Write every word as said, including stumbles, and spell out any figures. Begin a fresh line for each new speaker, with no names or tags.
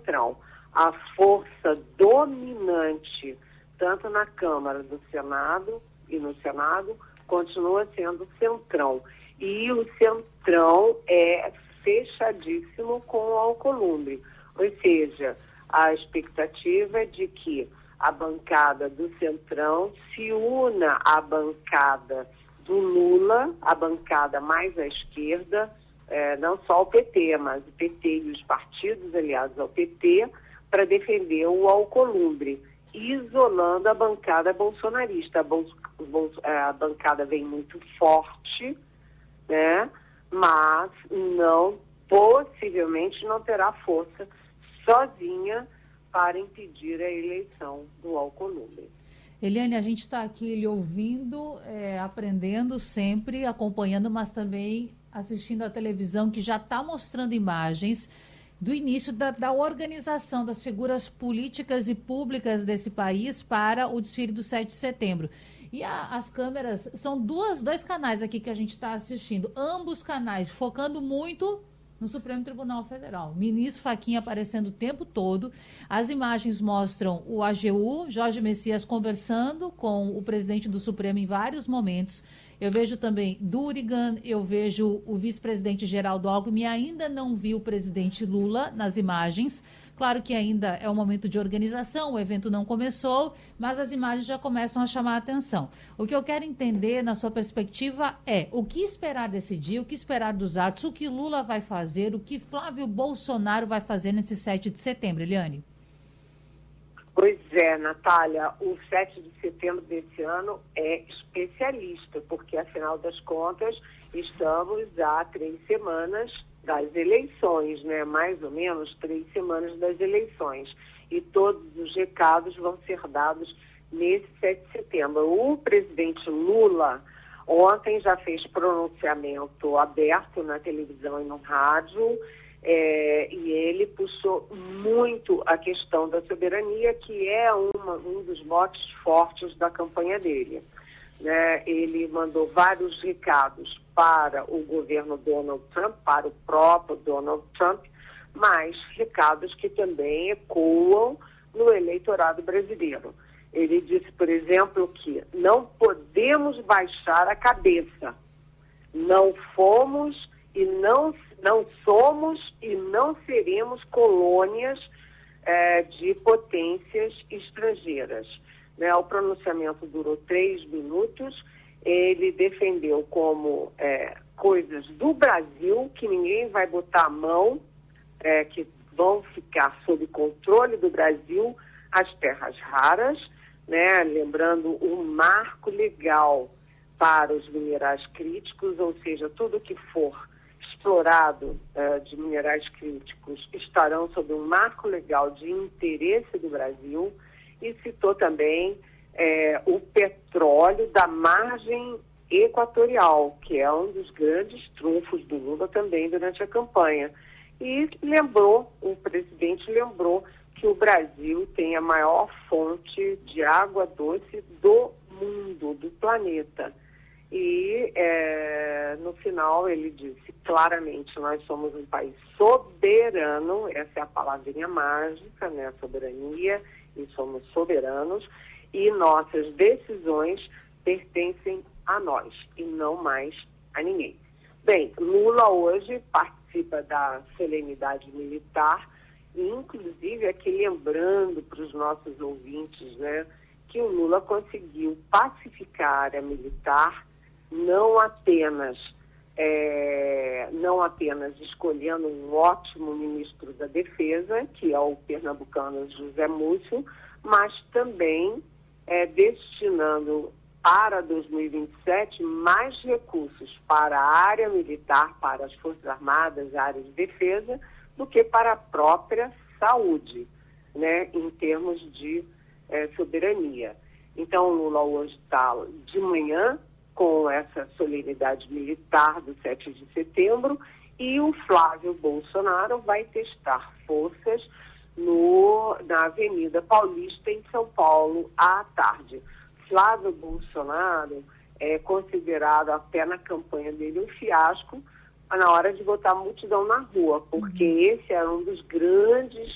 Centrão. A força dominante, tanto na Câmara do Senado e no Senado, continua sendo o Centrão. E o Centrão é fechadíssimo com o Alcolumbre. Ou seja, a expectativa é de que a bancada do Centrão se una à bancada do Lula, a bancada mais à esquerda, eh, não só o P T, mas o P T e os partidos aliados ao P T, para defender o Alcolumbre, isolando a bancada bolsonarista. A, Bol- Bol- a bancada vem muito forte, né? Mas não, possivelmente não terá força sozinha para impedir a eleição do Alcolumbre.
Eliane, a gente está aqui lhe ouvindo, é, aprendendo sempre, acompanhando, mas também assistindo a televisão, que já está mostrando imagens do início da, da organização das figuras políticas e públicas desse país para o desfile do sete de setembro. E a, as câmeras, são duas, dois canais aqui que a gente está assistindo, ambos canais focando muito no Supremo Tribunal Federal. Ministro Fachin aparecendo o tempo todo. As imagens mostram o A G U, Jorge Messias, conversando com o presidente do Supremo em vários momentos. Eu vejo também Durigan, eu vejo o vice-presidente Geraldo Alckmin, ainda não vi o presidente Lula nas imagens. Claro que ainda é um momento de organização, o evento não começou, mas as imagens já começam a chamar a atenção. O que eu quero entender, na sua perspectiva, é o que esperar desse dia, o que esperar dos atos, o que Lula vai fazer, o que Flávio Bolsonaro vai fazer nesse sete de setembro, Eliane?
Pois é, Natália, o sete de setembro desse ano é especialista, porque, afinal das contas, estamos há três semanas das eleições, né? Mais ou menos três semanas das eleições. E todos os recados vão ser dados nesse sete de setembro. O presidente Lula ontem já fez pronunciamento aberto na televisão e no rádio, é, e ele puxou muito a questão da soberania, que é uma, um dos motes fortes da campanha dele. Né? Ele mandou vários recados para o governo Donald Trump, para o próprio Donald Trump, mas recados que também ecoam no eleitorado brasileiro. Ele disse, por exemplo, que não podemos baixar a cabeça. Não fomos e não, não somos e não seremos colônias eh, de potências estrangeiras. Né? O pronunciamento durou três minutos. Ele defendeu como é, coisas do Brasil, que ninguém vai botar a mão, é, que vão ficar sob controle do Brasil, as terras raras, né? Lembrando o marco legal para os minerais críticos, ou seja, tudo que for explorado é, de minerais críticos estarão sob um marco legal de interesse do Brasil, e citou também É, o petróleo da margem equatorial, que é um dos grandes trunfos do Lula também durante a campanha. E lembrou, o presidente lembrou que o Brasil tem a maior fonte de água doce do mundo, do planeta. E é, no final ele disse claramente, nós somos um país soberano, essa é a palavrinha mágica, né, soberania, e somos soberanos, e nossas decisões pertencem a nós e não mais a ninguém. Bem, Lula hoje participa da solenidade militar, e inclusive aqui lembrando para os nossos ouvintes, né, que o Lula conseguiu pacificar a área militar, não apenas, é, não apenas escolhendo um ótimo ministro da Defesa, que é o pernambucano José Múcio, mas também É, destinando para dois mil e vinte e sete mais recursos para a área militar, para as Forças Armadas, a área de defesa, do que para a própria saúde, né, em termos de é, soberania. Então, o Lula hoje está de manhã com essa solenidade militar do sete de setembro, e o Flávio Bolsonaro vai testar forças No, na Avenida Paulista, em São Paulo, à tarde. Flávio Bolsonaro é considerado, até na campanha dele, um fiasco na hora de botar multidão na rua, porque esse era um dos grandes